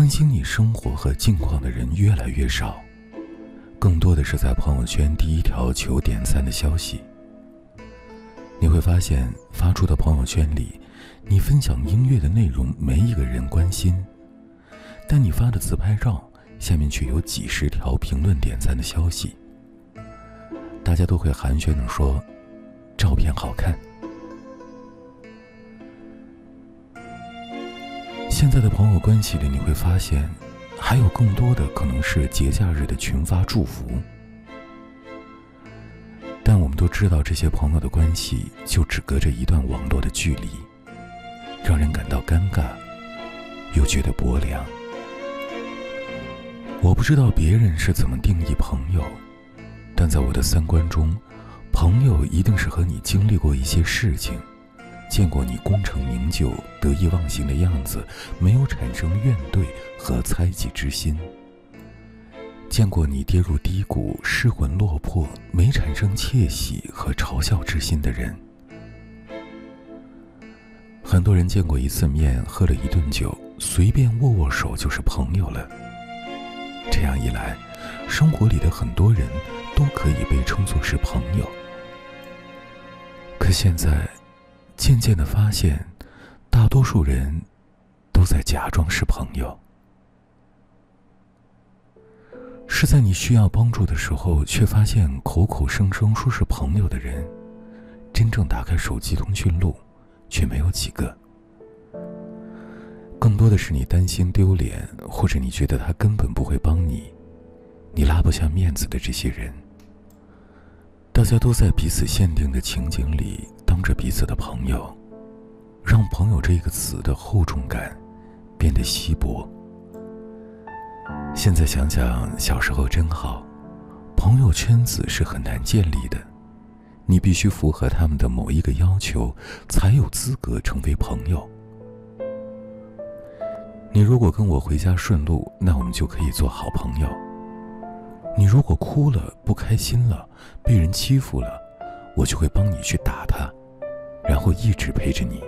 关心你生活和近况的人越来越少，更多的是在朋友圈第一条求点赞的消息。你会发现，发出的朋友圈里，你分享音乐的内容没一个人关心，但你发的自拍照下面却有几十条评论点赞的消息。大家都会寒暄地说，照片好看。现在的朋友关系里，你会发现，还有更多的可能是节假日的群发祝福。但我们都知道，这些朋友的关系就只隔着一段网络的距离，让人感到尴尬，又觉得薄凉。我不知道别人是怎么定义朋友，但在我的三观中，朋友一定是和你经历过一些事情，见过你功成名就、得意忘形的样子，没有产生怨怼和猜忌之心，见过你跌入低谷、失魂落魄，没产生窃喜和嘲笑之心的人。很多人见过一次面，喝了一顿酒，随便握握手就是朋友了。这样一来，生活里的很多人都可以被称作是朋友。可现在渐渐地发现，大多数人都在假装是朋友，是在你需要帮助的时候，却发现口口声声说是朋友的人，真正打开手机通讯录却没有几个。更多的是你担心丢脸，或者你觉得他根本不会帮你，你拉不下面子的这些人。大家都在彼此限定的情景里当着彼此的朋友，让朋友这个词的厚重感变得稀薄。现在想想，小时候真好，朋友圈子是很难建立的，你必须符合他们的某一个要求，才有资格成为朋友。你如果跟我回家顺路，那我们就可以做好朋友。你如果哭了、不开心了、被人欺负了，我就会帮你去打他，然后一直陪着你。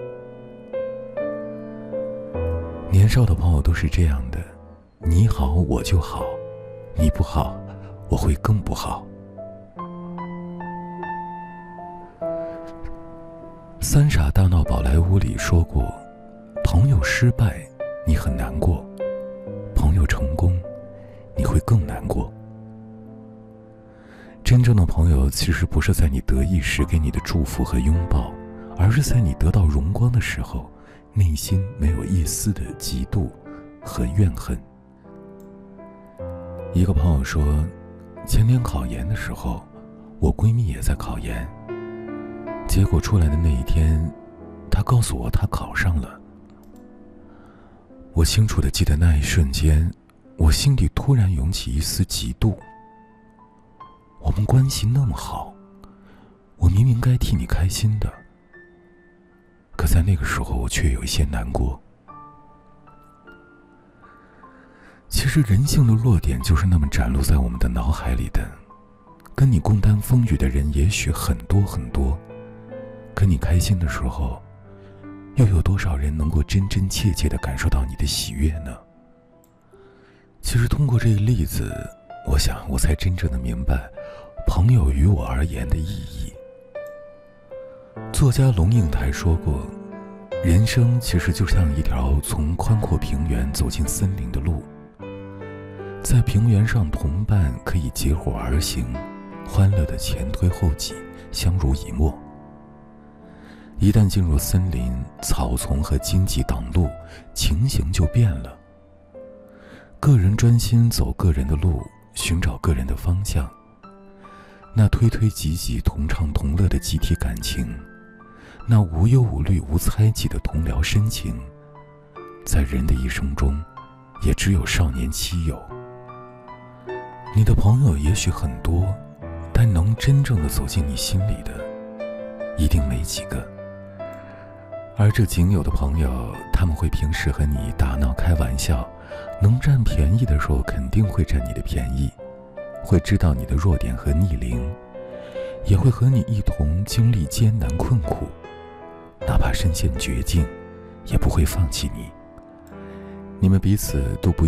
年少的朋友都是这样的，你好我就好，你不好我会更不好。三傻大闹宝莱坞里说过，朋友失败你很难过，朋友成功你会更难过。真正的朋友其实不是在你得意时给你的祝福和拥抱，而是在你得到荣光的时候，内心没有一丝的嫉妒和怨恨。一个朋友说，前年考研的时候，我闺蜜也在考研，结果出来的那一天，她告诉我她考上了。我清楚地记得那一瞬间，我心底突然涌起一丝嫉妒。我们关系那么好，我明明该替你开心的，可在那个时候我却有一些难过。其实人性的弱点就是那么展露在我们的脑海里的，跟你共担风雨的人也许很多很多，可你开心的时候，又有多少人能够真真切切地感受到你的喜悦呢？其实通过这个例子，我想我才真正的明白朋友于我而言的意义。作家龙应台说过，人生其实就像一条从宽阔平原走进森林的路，在平原上同伴可以结伙而行，欢乐的前推后挤，相濡以沫。一旦进入森林，草丛和荆棘挡路，情形就变了。个人专心走个人的路，寻找个人的方向，那推推挤挤、同唱同乐的集体感情，那无忧无虑、无猜忌的同僚深情，在人的一生中，也只有少年期有。你的朋友也许很多，但能真正的走进你心里的，一定没几个。而这仅有的朋友，他们会平时和你打闹开玩笑，能占便宜的时候肯定会占你的便宜，会知道你的弱点和逆鳞，也会和你一同经历艰难困苦，哪怕身陷绝境，也不会放弃你。你们彼此都不